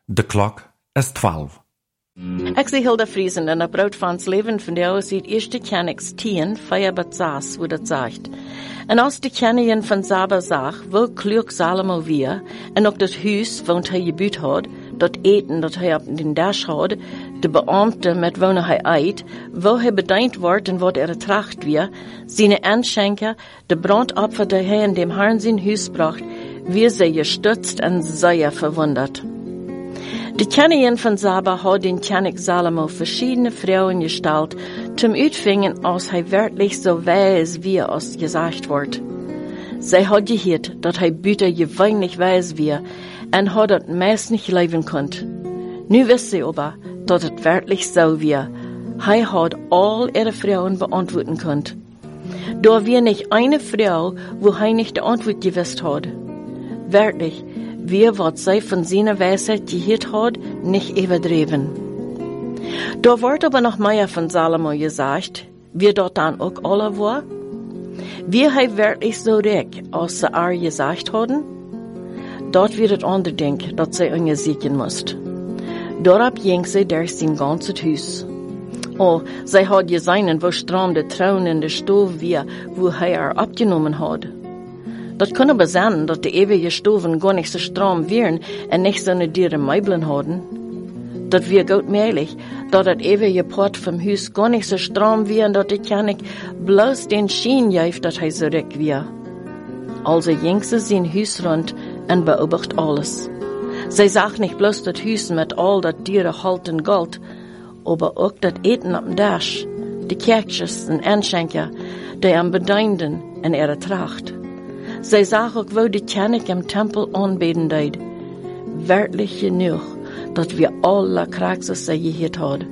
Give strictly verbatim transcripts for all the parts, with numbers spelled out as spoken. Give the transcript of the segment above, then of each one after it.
De klok is twaalf. Ik zie Hilda Friesen en op rood van het leven van jou is het eerste kenniks tien, vijf bat zes, hoe dat zegt. En als de kenningen van Saba zag, wel kluk Salomo weer, en ook dat huis, woont hij gebuut had, dat eten dat hij op den dash had, de beambte met wonen hij uit, wo hij bedankt wordt en wat er tracht weer, zijn aanschenken, de brandopfer die hij in dem Herrn zijn huis bracht, wie zij gestutzt en zeer verwundert. De kenningen van Saba had den Kennig Salomo verschiedene Frauen gestalt, zum Uitvingen, als hij werkelijk zo wijs wie als gesagt wordt. Zij had gehoord dat hij buiten gewöhnlich wijs wie en had het meest niet leven kunt. Nu wist zij aber, dat het werkelijk zo wie. Hij had al ihre Frauen beantwoorden kunt. Door wie nicht eine Frau, wo hij nicht de antwoord gewusst had. Werkelijk, wie wat zij van zijn wijsheid gehoord had, nicht overdreven. Da wordt aber noch mehr von Salomo gesagt, wie dort dann auch alle war. Wie hij wirklich so recht, als ze er gesagt hadden? Dort wird het ander denk, dat zij ungesiegen moest. Daarop ging zij durch zijn ganzes Huis. Oh, zij had gesehen, wo stram de Traun in de Stove wie, wo hij er abgenommen had. Dat kon aber sein, dat de ewige Stoven gar nicht so stram wären en nicht so eine diere Meubeln hadden. Dat wir gut möglich, dat het ewige Port vom Huis gar nicht so stram wie en dat ik kan ik bloß den Schien geef dat hij so recht wie. Also ging sie zijn Huis rond en beobacht alles. Zij zag nicht bloß dat Huis met al dat diere halten Gold, aber ook dat eten op dem Dash, de kerkjes en aanschenken, die am bedeinden en ihre Tracht. Zij zag ook wo de Kennig im Tempel aanbeden deed. Werkelijk genoeg, dat wir alle Kraxis zij gehoord hadden.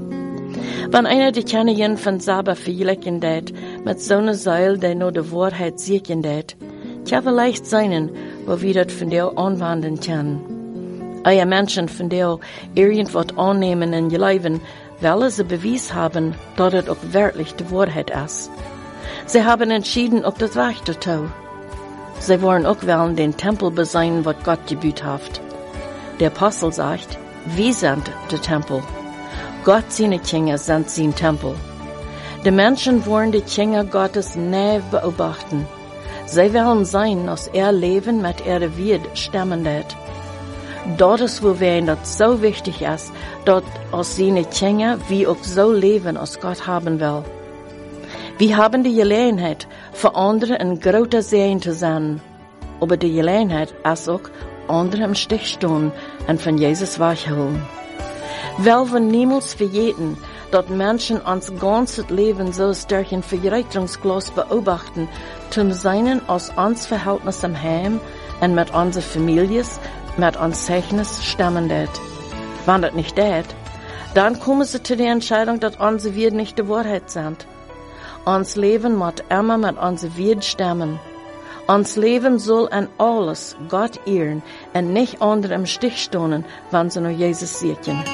Wann einer die Kenningen von Saba vergleichen deed, mit so einer Seil, die nur de Wahrheit sichern deed, tja vielleicht seinen, wo wir dat von der anwenden können. Eie Menschen von der irgendwas annehmen und geleiben, weil sie Beweis haben, dass es auch wirklich die Wahrheit ist. Sie haben entschieden, auch das Recht zu tun. Sie wollen auch wollen den Tempel besein, was Gott gebüht hat. Der Apostel sagt, wir sind der Tempel. Gott seine Kinder sind sein Tempel. Die Menschen wollen die Kinder Gottes näher beobachten. Sie wollen sein, als er leben mit ihrer Wied stemmen wird. Dort ist, wo wir das so wichtig ist, dort als seine Kinder wie auch so leben, als Gott haben will. Wir haben die Gelegenheit, für andere ein großer Segen zu sein. Aber die Gelegenheit ist auch, andere im Stich stehen und von Jesus wegholen. Weil wir niemals vergeten, dass Menschen uns ganzes Leben so durch ein Verrichtungsglas beobachten, zum Seinen aus uns Verhältnis im Heim und mit unseren Familien, mit uns Zeichnis stammen det. Wenn das nicht det, dann kommen sie zu der Entscheidung, dass unsere Werte nicht die Wahrheit sind. Uns Leben muss immer mit unserer Werte stammen. Uns Leben soll an alles Gott ehren und nicht andere im Stich stehen, wenn sie nur Jesus sehen.